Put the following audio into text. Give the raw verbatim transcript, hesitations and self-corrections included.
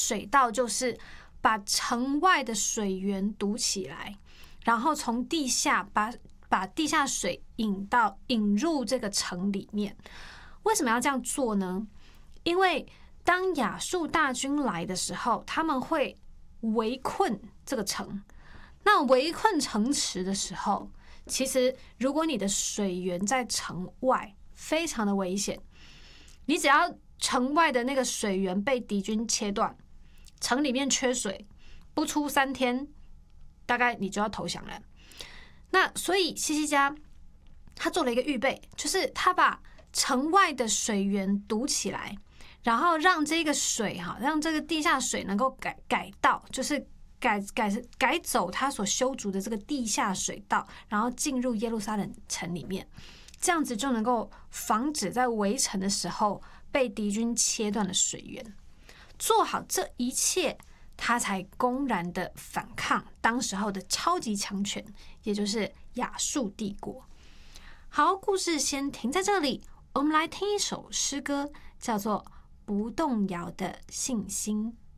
水道就是把城外的水源堵起来，然后从地下把把地下水引到引入这个城里面。为什么要这样做呢？因为当亚述大军来的时候，他们会围困这个城。那围困城池的时候，其实如果你的水源在城外，非常的危险。你只要城外的那个水源被敌军切断，城里面缺水，不出三天，大概你就要投降了。那所以希西家他做了一个预备，就是他把城外的水源堵起来，然后让这个水哈，让这个地下水能够改改道，就是改改改走他所修筑的这个地下水道，然后进入耶路撒冷城里面，这样子就能够防止在围城的时候被敌军切断了水源。做好这一切，他才公然的反抗当时候的超级强权，也就是亚述帝国。好，故事先停在这里，我们来听一首诗歌，叫做《不动摇的信心》。